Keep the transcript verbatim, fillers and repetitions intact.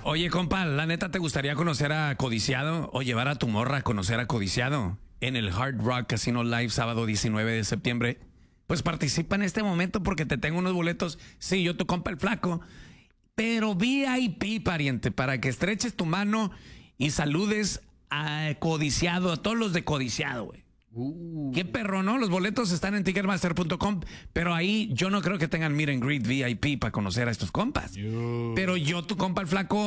Oye, compa, la neta, ¿te gustaría conocer a Codiciado o llevar a tu morra a conocer a Codiciado en el Hard Rock Casino Live sábado diecinueve de septiembre? Pues participa en este momento porque te tengo unos boletos. Sí, yo tu compa el flaco, pero V I P, pariente, para que estreches tu mano y saludes a Codiciado, a todos los de Codiciado, güey. Uh. Qué perro, ¿no? Los boletos están en ticketmaster punto com, pero ahí yo no creo que tengan meet and greet V I P para conocer a estos compas. Yo. Pero yo, tu compa el flaco,